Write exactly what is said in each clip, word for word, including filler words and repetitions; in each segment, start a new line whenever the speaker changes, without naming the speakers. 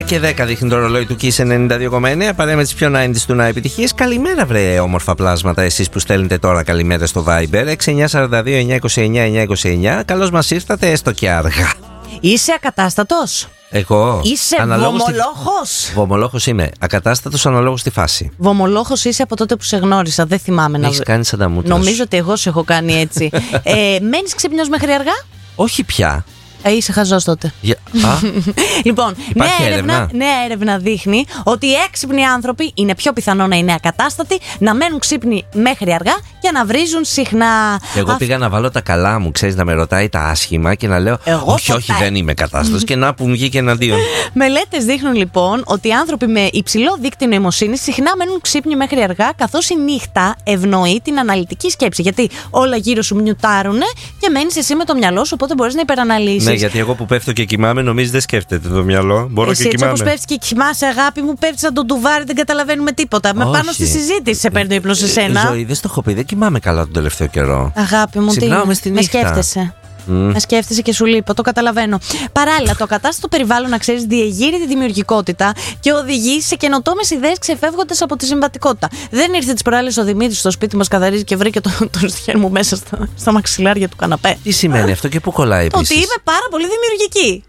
Και δέκα δείχνει το ρολόι του Kiss ενενήντα δύο κόμμα εννέα. Παρέα με τις πιο ενενήντα του να επιτυχίες. Καλημέρα, βρε όμορφα πλάσματα. Εσείς που στέλνετε τώρα καλημέρα στο Viber έξι εννιά τέσσερα δύο εννιά είκοσι εννιά εννιά είκοσι εννιά. Καλώς μας ήρθατε, έστω και αργά.
Είσαι ακατάστατος.
Εγώ.
Είσαι βομολόχος. Στη...
Βομολόχος είμαι. Ακατάστατος αναλόγως στη φάση.
Βομολόχος είσαι από τότε που σε γνώρισα. Δεν θυμάμαι να.
Έχεις κάνει σαν τα μούτρα.
Νομίζω ότι εγώ σε έχω κάνει έτσι. ε, μένεις ξύπνιος μέχρι αργά?
Όχι πια.
Ε, είσαι χαζός τότε.
Yeah. Α,
λοιπόν, νέα έρευνα,
έρευνα.
νέα έρευνα δείχνει ότι οι έξυπνοι άνθρωποι είναι πιο πιθανό να είναι ακατάστατοι, να μένουν ξύπνοι μέχρι αργά και να βρίζουν συχνά.
Εγώ
Α...
πήγα να βάλω τα καλά μου, ξέρεις, να με ρωτάει τα άσχημα και να λέω
Εγώ
όχι, όχι, δεν είμαι κατάστατος. Και να που μου βγήκε εναντίον.
Μελέτες δείχνουν λοιπόν ότι οι άνθρωποι με υψηλό δίκτυο νοημοσύνης συχνά μένουν ξύπνοι μέχρι αργά, καθώς η νύχτα ευνοεί την αναλυτική σκέψη. Γιατί όλα γύρω σου μιουτάρουνε και μένεις εσύ με το μυαλό σου, οπότε μπορείς να υπεραναλύσεις.
Ναι, γιατί εγώ που πέφτω και κοιμάμαι, νομίζεις δεν σκέφτεται το μυαλό. Μπορώ
εσύ
και
έτσι
κοιμάμαι.
όπως πέφτεις και κοιμάσαι, αγάπη μου, πέφτεις σαν τον τουβάρι, δεν καταλαβαίνουμε τίποτα. Με πάνω στη συζήτηση σε παίρνει ύπνο σε σένα.
Ζωή, δεν στο έχω πει, δεν κοιμάμαι καλά τον τελευταίο καιρό.
Αγάπη μου, τι
με, στη
με σκέφτεσαι. Mm. Με σκέφτεσαι και σου λείπω, το καταλαβαίνω. Παράλληλα, το ακατάστατο περιβάλλον, να ξέρεις, διεγείρει τη δημιουργικότητα και οδηγεί σε καινοτόμες ιδέες ξεφεύγοντας από τη συμβατικότητα. Δεν ήρθε τις προάλλες ο Δημήτρης στο σπίτι μας, καθαρίζει και βρήκε το, το στιχέρι μου μέσα στα, στα μαξιλάρια του καναπέ.
Τι σημαίνει αυτό και πού κολλάει επίσης?
Ότι είμαι πάρα πολύ δημιουργική.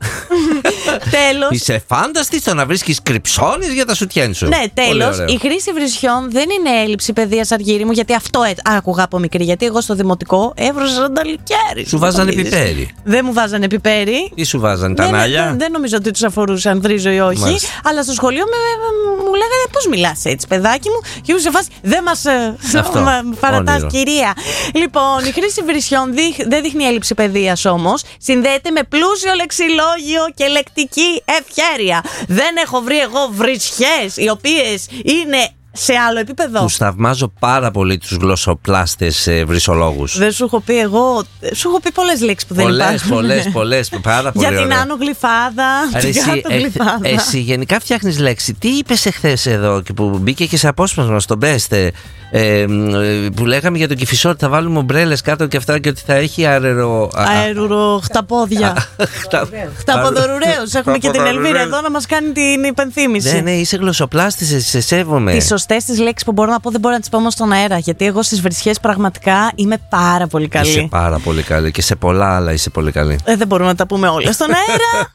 Τέλος.
Είσαι φάνταστη στο να βρίσκεις κρυψώνεις για τα σουτιέν σου.
Ναι, τέλος. Η χρήση βρισιών δεν είναι έλλειψη παιδείας, Αργύρι μου, γιατί αυτό έ, άκουγα από μικρή. Γιατί εγώ στο δημοτικό έβρωσα σαν τα λικέρι.
Σου βάζανε πιπέρι.
Δεν μου βάζανε πιπέρι.
Τι σου βάζανε, τα νάλια?
Δεν, δεν νομίζω ότι τους αφορούσε αν βρίζω ή όχι. Μάλιστα. Αλλά στο σχολείο με, μου λέγανε πώς μιλάς έτσι, παιδάκι μου. Και ήμουν σε φάση, δεν μας παρατάς, κυρία. Λοιπόν, η χρήση βρισιών δείχ, δεν δείχνει έλλειψη παιδείας όμως. Συνδέεται με πλούσιο λεξιλόγιο και λεκτική ευχέρεια. Δεν έχω βρει εγώ βρισιές οι οποίες είναι σε άλλο επίπεδο.
Τους θαυμάζω πάρα πολύ τους γλωσσοπλάστες ε, βρυσολόγους.
Δεν σου έχω πει εγώ. Σου έχω πει πολλές λέξεις που δεν
πολλές,
υπάρχουν.
Πολλές, πολλές, πάρα πολύ.
Για την άνω γλυφάδα.
Εσύ,
γλυφάδα.
Ε, εσύ γενικά φτιάχνεις λέξη. Τι είπες εχθές εδώ και που μπήκε και σε απόσπασμα στο Best, ε, που λέγαμε για τον Κηφισό ότι θα βάλουμε ομπρέλες κάτω και αυτά και ότι θα έχει αερο...
αερουρο χταπόδια. Χταποδωρουραίους. Έχουμε και την Ελβίρα εδώ να μας κάνει την υπενθύμηση.
Ναι, ναι, είσαι γλωσσοπλάστης, σε σέβομαι.
Τις σωστές τις λέξεις που μπορώ να πω δεν μπορώ να τις πω όμως στον αέρα. Γιατί εγώ στις βρισιές πραγματικά είμαι πάρα πολύ καλή.
Είσαι πάρα πολύ καλή και σε πολλά άλλα είσαι πολύ καλή.
Ε, δεν μπορούμε να τα πούμε όλα στον αέρα.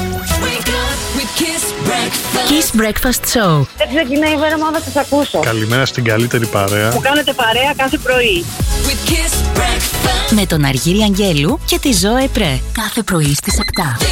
Kiss Breakfast Show.
Δεν ξεκινάει η μέρα μου να σας ακούσω.
Καλημέρα στην καλύτερη παρέα
που κάνετε παρέα κάθε πρωί.
Με τον Αργύρη Αγγέλου και τη Ζώε Πρέ. Κάθε πρωί στις επτά.